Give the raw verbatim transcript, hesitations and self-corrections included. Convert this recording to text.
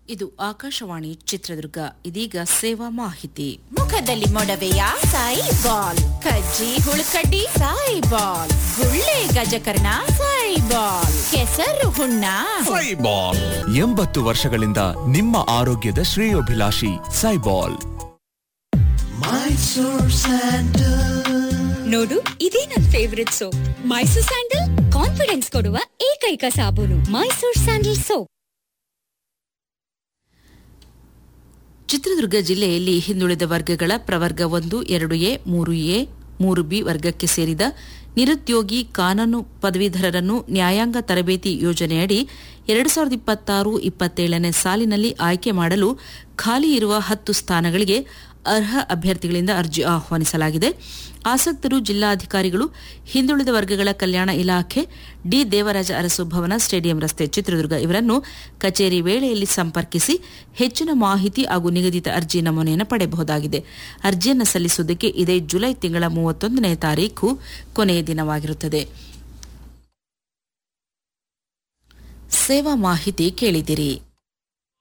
ಇದು ಆಕಾಶವಾಣಿ ಚಿತ್ರದುರ್ಗ. ಇದೀಗ ಸೇವಾ ಮಾಹಿತಿ. ಮುಖದಲ್ಲಿ ಮೊಡವೆಯ ಸಾಯಿ ಬಾಲ್, ಕಜ್ಜಿ ಹುಳುಕಡ್ಡಿ ಸಾಯಿ ಬಾಲ್, ಗುಳ್ಳೆ ಗಜಕರ್ಣ ಸಾಯಿ ಬಾಲ್, ಕೆಸರು ಹುಣ್ಣ ಸಾಯಿ ಬಾಲ್. ಎಂಬತ್ತು ವರ್ಷಗಳಿಂದ ನಿಮ್ಮ ಆರೋಗ್ಯದ ಶ್ರೇಯೋಭಿಲಾಷಿ ಸೈಬಾಲ್. ನೋಡು, ಇದೇ ನನ್ favourite soap. Mysore sandal confidence ಕೊಡುವ ಏಕೈಕ ಸಾಬೂನು. Mysore sandal soap. ಚಿತ್ರದುರ್ಗ ಜಿಲ್ಲೆಯಲ್ಲಿ ಹಿಂದುಳಿದ ವರ್ಗಗಳ ಪ್ರವರ್ಗ ಒಂದು, ಎರಡು ಎ, ಮೂರು ಎ, ಮೂರು ಬಿ ವರ್ಗಕ್ಕೆ ಸೇರಿದ ನಿರುದ್ಯೋಗಿ ಕಾನೂನು ಪದವೀಧರರನ್ನು ನ್ಯಾಯಾಂಗ ತರಬೇತಿ ಯೋಜನೆಯಡಿ ಎರಡು ಸಾವಿರದ ಇಪ್ಪತ್ತಾರು ಇಪ್ಪತ್ತೇಳನೇ ಸಾಲಿನಲ್ಲಿ ಆಯ್ಕೆ ಮಾಡಲು ಖಾಲಿ ಇರುವ ಹತ್ತು ಸ್ಥಾನಗಳಿಗೆ ಅರ್ಹ ಅಭ್ಯರ್ಥಿಗಳಿಂದ ಅರ್ಜಿ ಆಹ್ವಾನಿಸಲಾಗಿದೆ. ಆಸಕ್ತರು ಜಿಲ್ಲಾಧಿಕಾರಿಗಳು, ಹಿಂದುಳಿದ ವರ್ಗಗಳ ಕಲ್ಯಾಣ ಇಲಾಖೆ, ಡಿ ದೇವರಾಜ ಅರಸು ಭವನ, ಸ್ಟೇಡಿಯಂ ರಸ್ತೆ, ಚಿತ್ರದುರ್ಗ ಇವರನ್ನು ಕಚೇರಿ ವೇಳೆಯಲ್ಲಿ ಸಂಪರ್ಕಿಸಿ ಹೆಚ್ಚಿನ ಮಾಹಿತಿ ಹಾಗೂ ನಿಗದಿತ ಅರ್ಜಿ ನಮೂನೆಯನ್ನು ಪಡೆಯಬಹುದಾಗಿದೆ. ಅರ್ಜಿಯನ್ನು ಸಲ್ಲಿಸುವುದಕ್ಕೆ ಇದೇ ಜುಲೈ ತಿಂಗಳ ಮೂವತ್ತೊಂದನೇ ತಾರೀಖು ಕೊನೆಯ ದಿನವಾಗಿರುತ್ತದೆ. ಸೇವಾ ಮಾಹಿತಿ ಕೇಳಿದಿರಿ.